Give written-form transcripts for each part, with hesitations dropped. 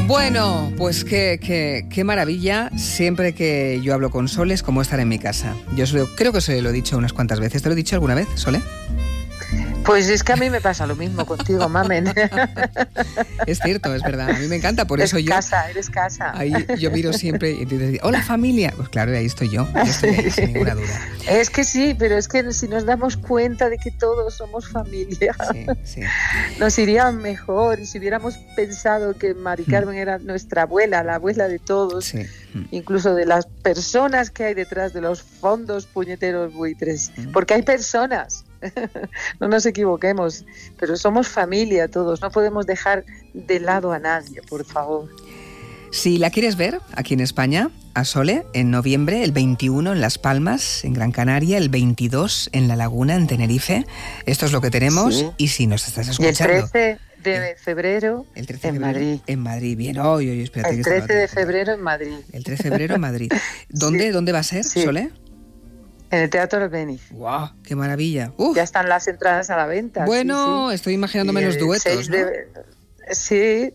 Bueno, pues qué maravilla. Siempre que yo hablo con Sole es como estar en mi casa. Creo que se lo he dicho unas cuantas veces. ¿Te lo he dicho alguna vez, Sole? Pues es que a mí me pasa lo mismo contigo, mamen. Es cierto, es verdad. A mí me encanta, por eso Eres casa. Ahí yo miro siempre y dices, hola familia. Pues claro, ahí estoy yo estoy ahí, sin ninguna duda. Es que sí, pero es que si nos damos cuenta de que todos somos familia, sí. Nos iría mejor. Y si hubiéramos pensado que Mari Carmen era nuestra abuela, la abuela de todos, incluso de las personas que hay detrás de los fondos puñeteros buitres, porque hay personas. No nos equivoquemos, pero somos familia todos, no podemos dejar de lado a nadie, por favor. Si la quieres ver aquí en España, a Sole, en noviembre, el 21 en Las Palmas, en Gran Canaria, el 22 en La Laguna, en Tenerife, esto es lo que tenemos, y si nos estás escuchando... Y el 13 de febrero en Madrid. En Madrid, bien, espérate. El 13 de febrero en Madrid. El 13 de febrero en Madrid. ¿Dónde va a ser, Sole? En el Teatro Albéniz. ¡Guau! ¡Qué maravilla! Ya están las entradas a la venta. Bueno, estoy imaginándome los duetos, ¿no? Sí.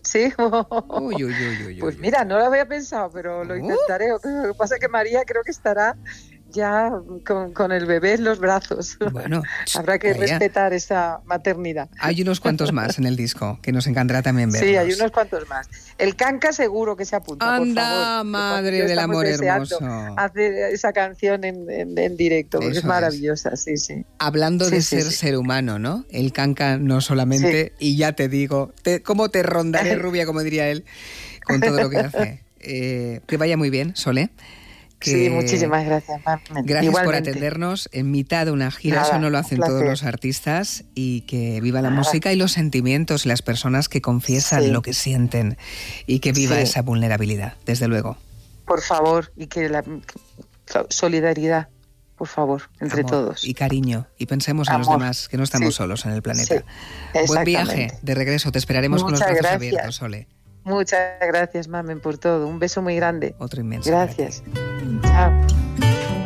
Uy. Pues mira, no lo había pensado, pero lo intentaré. Lo que pasa es que María creo que estará ya con el bebé en los brazos. Bueno, habrá que respetar esa maternidad. Hay unos cuantos más en el disco que nos encantará también verlos. Sí, hay unos cuantos más. El Canca seguro que se apunta. Anda, por favor, madre del amor hermoso. Hacer esa canción en directo, porque es maravillosa, sí. Hablando de ser humano, ¿no? El Canca no solamente, y ya te digo, cómo te rondaré rubia, como diría él, con todo lo que hace. Que vaya muy bien, Sole. Sí, muchísimas gracias, Mamen. Gracias Igualmente. por atendernos en mitad de una gira. Eso no lo hacen todos los artistas. Y que viva la música y los sentimientos, las personas que confiesan lo que sienten, y que viva esa vulnerabilidad, desde luego. Por favor, y que la solidaridad, por favor, entre amor todos. Y cariño, y pensemos en los demás, que no estamos solos en el planeta. Buen viaje de regreso, te esperaremos con los brazos abiertos, Sole. Muchas gracias, Mamen, por todo. Un beso muy grande. Otro inmenso. Gracias. Chao.